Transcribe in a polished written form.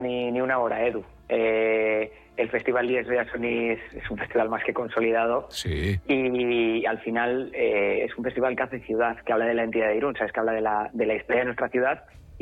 ni una hora, Edu. El Festival Dies de Sonís es un festival más que consolidado. Sí. Y al final es un festival que hace ciudad, que habla de la entidad de Irún, ¿sabes? Que habla de la historia de nuestra ciudad.